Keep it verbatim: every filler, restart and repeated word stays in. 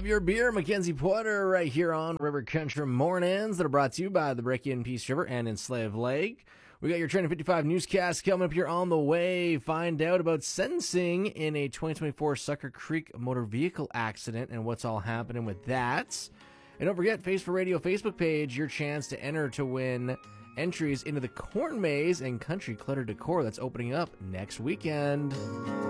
Have your beer, Mackenzie Porter, right here on River Country Mornings that are brought to you by the Breaky and Peace River and Enslave Lake. We got your Trending fifty-five newscast coming up here on the way. Find out about sentencing in a twenty twenty-four Sucker Creek motor vehicle accident and what's all happening with that. And don't forget, Face for Radio Facebook page, your chance to enter to win entries into the Corn Maze and Country Clutter Decor that's opening up next weekend.